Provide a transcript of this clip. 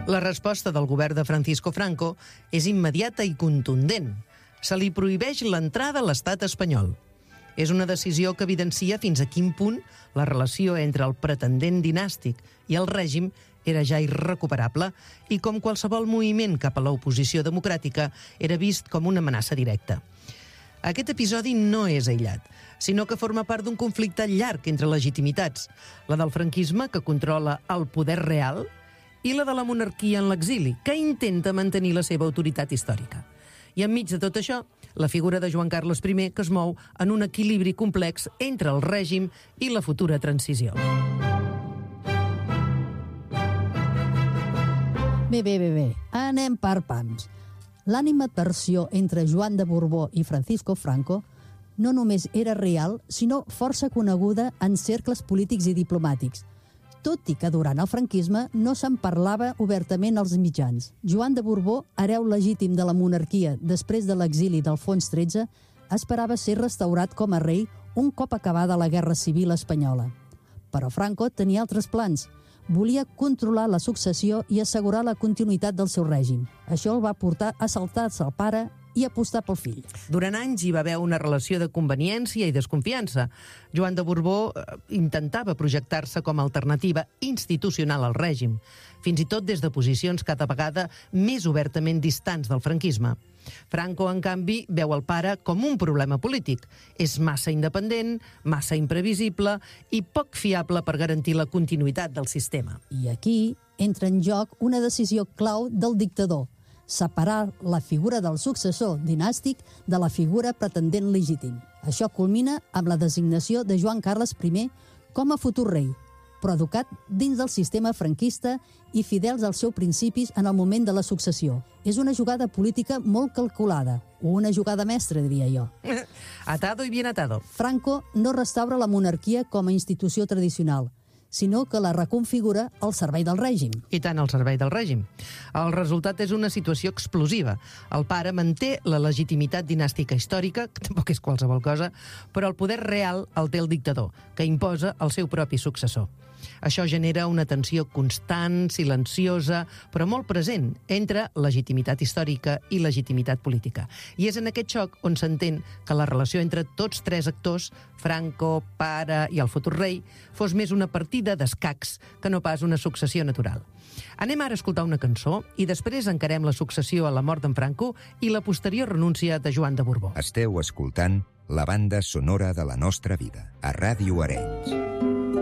La resposta del govern de Francisco Franco és immediata i contundent. Se li prohibeix l'entrada a l'estat espanyol. És una decisió que evidencia fins a quin punt la relació entre el pretendent dinàstic i el règim era ja irrecuperable i com qualsevol moviment cap a l'oposició democràtica era vist com una amenaça directa. Aquest episodi no és aïllat, sinó que forma part d'un conflicte llarg entre legitimitats, la del franquisme, que controla el poder real, i la de la monarquia en l'exili, que intenta mantenir la seva autoritat històrica. I enmig de tot això, la figura de Joan Carles I, que es mou en un equilibri complex entre el règim i la futura transició. Bé. Anem per pams. L'animadversió entre Joan de Borbó i Francisco Franco no només era real, sinó força coneguda en cercles polítics i diplomàtics, tot i que durant el franquisme no se'n parlava obertament als mitjans. Joan de Borbó, hereu legítim de la monarquia després de l'exili d'Alfons XIII, esperava ser restaurat com a rei un cop acabada la Guerra Civil espanyola. Però Franco tenia altres plans. Volia controlar la successió i assegurar la continuïtat del seu règim. Això el va portar a saltar-se al pare i apostar pel fill. Durant anys hi va haver una relació de conveniència i desconfiança. Joan de Borbó intentava projectar-se com a alternativa institucional al règim, fins i tot des de posicions cada vegada més obertament distants del franquisme. Franco, en canvi, veu el pare com un problema polític. És massa independent, massa imprevisible i poc fiable per garantir la continuïtat del sistema. I aquí entra en joc una decisió clau del dictador: separar la figura del successor dinàstic de la figura pretendent legítim. Això culmina amb la designació de Joan Carles I com a futur rei, però educat dins del sistema franquista i fidels als seus principis en el moment de la successió. És una jugada política molt calculada, o una jugada mestra, diria jo. Atado y bien atado. Franco no restaura la monarquia com a institució tradicional, sinó que la reconfigura al servei del règim. I tant, al servei del règim. El resultat és una situació explosiva. El pare manté la legitimitat dinàstica històrica, que tampoc és qualsevol cosa, però el poder real el té el dictador, que imposa el seu propi successor. Això genera una tensió constant, silenciosa, però molt present entre legitimitat històrica i legitimitat política. I és en aquest xoc on s'entén que la relació entre tots tres actors, Franco, pare i el futur rei, fos més una partida d'escacs que no pas una successió natural. Anem ara a escoltar una cançó i després encarem la successió a la mort d'en Franco i la posterior renúncia de Joan de Borbó. Esteu escoltant la banda sonora de la nostra vida, a Ràdio Arenys.